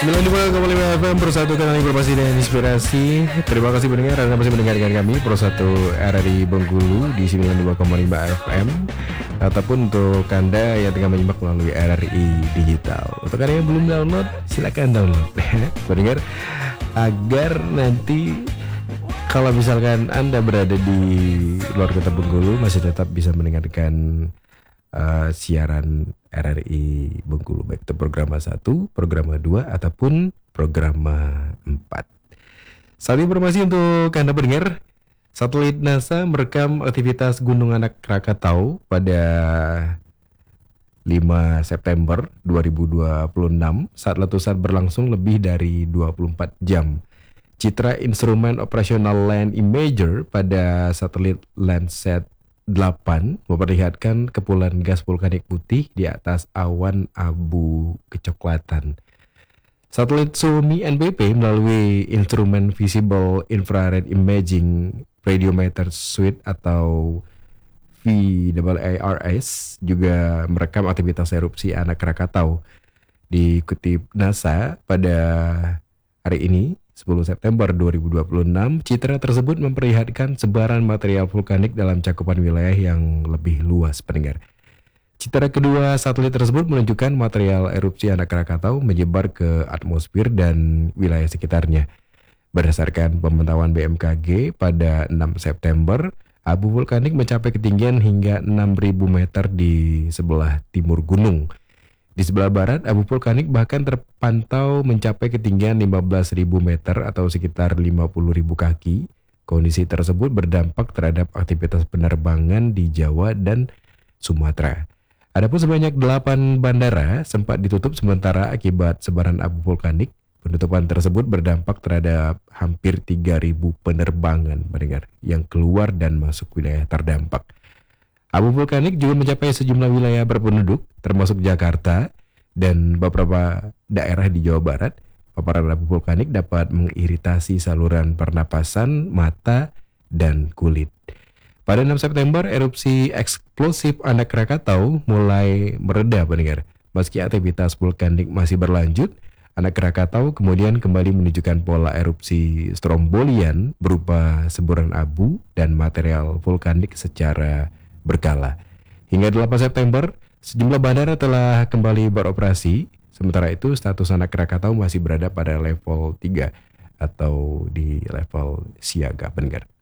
92,5 FM Pro 1 kanal informasi dan inspirasi. Terima kasih pendengar Anda masih mendengarkan kami Pro 1 RRI Bengkulu di 92,5 FM ataupun untuk Anda yang tengah menyimak melalui RRI Digital. Untuk Anda yang belum download, silakan download pendengar, agar nanti kalau misalkan Anda berada di luar kota Bengkulu masih tetap bisa mendengarkan siaran RRI Bengkulu, baik itu program 1, program 2 ataupun program 4. Saat informasi untuk Anda pendengar, satelit NASA merekam aktivitas Gunung Anak Krakatau pada 5 September 2026 saat letusan berlangsung lebih dari 24 jam. Citra instrumen operasional Land Imager pada satelit Landsat 8 memperlihatkan kepulan gas vulkanik putih di atas awan abu kecoklatan. Satelit Suomi NPP melalui instrumen Visible Infrared Imaging Radiometer Suite atau VARS juga merekam aktivitas erupsi Anak Krakatau. Dikutip NASA pada hari ini 10 September 2026, citra tersebut memperlihatkan sebaran material vulkanik dalam cakupan wilayah yang lebih luas pendengar. Citra kedua satelit tersebut menunjukkan material erupsi Anak Krakatau menyebar ke atmosfer dan wilayah sekitarnya. Berdasarkan pemantauan BMKG pada 6 September, abu vulkanik mencapai ketinggian hingga 6.000 meter di sebelah timur gunung. Di sebelah barat, abu vulkanik bahkan terpantau mencapai ketinggian 15.000 meter atau sekitar 50.000 kaki. Kondisi tersebut berdampak terhadap aktivitas penerbangan di Jawa dan Sumatera. Adapun sebanyak 8 bandara sempat ditutup sementara akibat sebaran abu vulkanik. Penutupan tersebut berdampak terhadap hampir 3.000 penerbangan mendengar yang keluar dan masuk wilayah terdampak. Abu vulkanik juga mencapai sejumlah wilayah berpenduduk, termasuk Jakarta dan beberapa daerah di Jawa Barat. Paparan abu vulkanik dapat mengiritasi saluran pernapasan, mata, dan kulit. Pada 6 September, erupsi eksplosif Anak Krakatau mulai mereda pendengar. Meski aktivitas vulkanik masih berlanjut, Anak Krakatau kemudian kembali menunjukkan pola erupsi strombolian berupa semburan abu dan material vulkanik secara berkala. Hingga 8 September, sejumlah bandara telah kembali beroperasi. Sementara itu, status Anak Krakatau masih berada pada level 3 atau di level siaga pendengar.